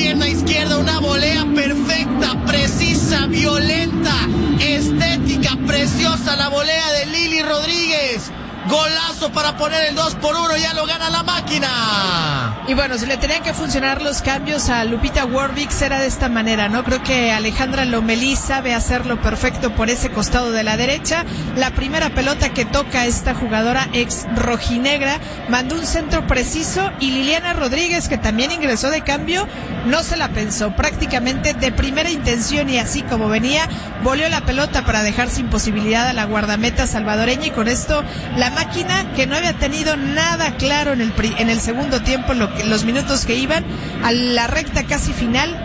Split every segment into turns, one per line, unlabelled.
pierna izquierda, una volea perfecta, precisa, violenta, estética, preciosa la volea de Lili Rodríguez. Golazo para poner el 2-1, ya lo gana la máquina.
Y bueno, si le tenían que funcionar los cambios a Lupita Warwick, será de esta manera, ¿no? Creo que Alejandra Lomelí sabe hacerlo perfecto por ese costado de la derecha. La primera pelota que toca esta jugadora ex rojinegra mandó un centro preciso y Liliana Rodríguez, que también ingresó de cambio, no se la pensó. Prácticamente de primera intención y así como venía, volvió la pelota para dejar sin posibilidad a la guardameta salvadoreña, y con esto la máquina, que no había tenido nada claro en el segundo tiempo, los minutos que iban a la recta casi final,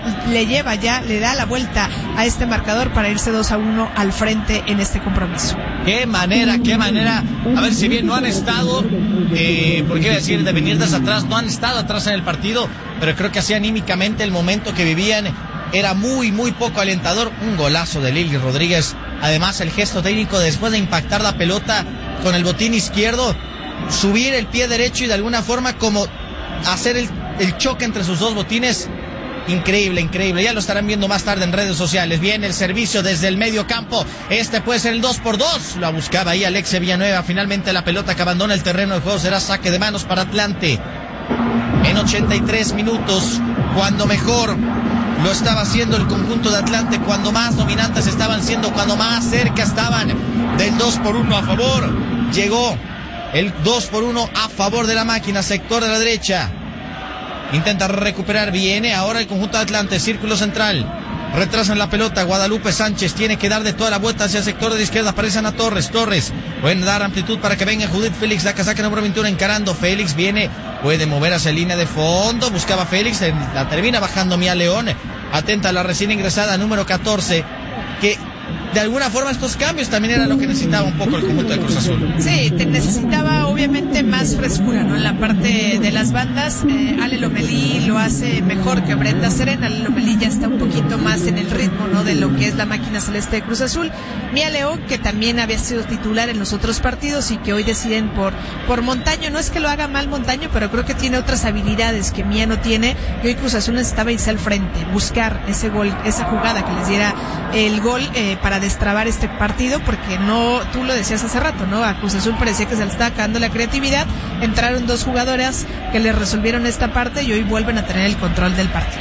le da la vuelta a este marcador para irse 2-1 al frente en este compromiso.
Qué manera, a ver, si bien no han estado, ¿por qué decir de venir desde atrás? No han estado atrás en el partido, pero creo que así anímicamente el momento que vivían era muy poco alentador. Un golazo de Lili Rodríguez, además el gesto técnico después de impactar la pelota con el botín izquierdo, subir el pie derecho y de alguna forma como hacer el choque entre sus dos botines. Increíble, ya lo estarán viendo más tarde en redes sociales. Viene el servicio desde el medio campo, este puede ser el 2-2, lo buscaba ahí Alexia Villanueva. Finalmente la pelota que abandona el terreno de juego será saque de manos para Atlante. En 83 minutos, cuando mejor lo estaba haciendo el conjunto de Atlante, cuando más dominantes estaban siendo, cuando más cerca estaban del 2-1 a favor, llegó el 2-1 a favor de la máquina, sector de la derecha. Intenta recuperar, viene ahora el conjunto de Atlante, círculo central, retrasan la pelota, Guadalupe Sánchez tiene que dar de toda la vuelta hacia el sector de la izquierda, aparece Ana Torres, pueden dar amplitud para que venga Judith Félix, la casaca número 21 encarando, Félix viene, puede mover hacia línea de fondo, buscaba Félix, la termina bajando Mía León, atenta a la recién ingresada número 14, que de alguna forma estos cambios también era lo que necesitaba un poco el conjunto de Cruz Azul.
Sí, necesitaba obviamente más frescura, ¿no? En la parte de las bandas, Ale Lomelí lo hace mejor que Brenda Serena. Ale Lomelí ya está un poquito más en el ritmo, ¿no? De lo que es la máquina celeste de Cruz Azul. Mía León, que también había sido titular en los otros partidos y que hoy deciden por Montaño. No es que lo haga mal Montaño, pero creo que tiene otras habilidades que Mía no tiene, y hoy Cruz Azul necesitaba irse al frente, buscar ese gol, esa jugada que les diera el gol para destrabar este partido, porque no, tú lo decías hace rato, ¿no? A Cruz Azul parecía que se le estaba acabando la creatividad. Entraron dos jugadoras que le resolvieron esta parte y hoy vuelven a tener el control del partido.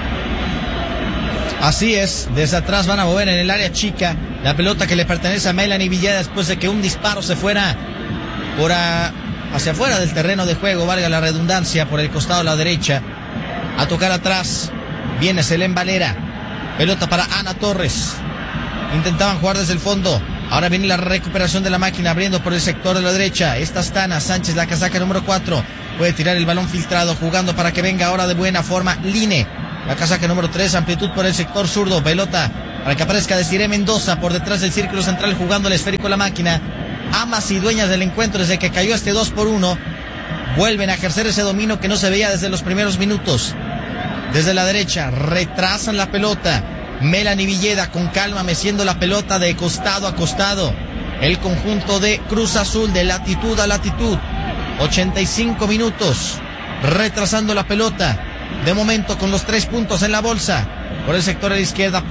Así es, desde atrás van a mover en el área chica la pelota que le pertenece a Melanie Villeda después de que un disparo se fuera hacia afuera del terreno de juego, valga la redundancia, por el costado de la derecha. A tocar atrás viene Selén Valera, pelota para Ana Torres. Intentaban jugar desde el fondo. Ahora viene la recuperación de la máquina, abriendo por el sector de la derecha. Esta es Tana Sánchez, la casaca número 4. Puede tirar el balón filtrado, jugando para que venga ahora de buena forma Line. La casaca número 3, amplitud por el sector zurdo. Pelota para que aparezca Desiree Mendoza por detrás del círculo central, jugando el esférico la máquina. Amas y dueñas del encuentro desde que cayó este 2-1. Vuelven a ejercer ese dominio que no se veía desde los primeros minutos. Desde la derecha, retrasan la pelota. Melanie Villeda con calma meciendo la pelota de costado a costado. El conjunto de Cruz Azul de latitud a latitud. 85 minutos. Retrasando la pelota. De momento con los 3 puntos en la bolsa. Por el sector de la izquierda.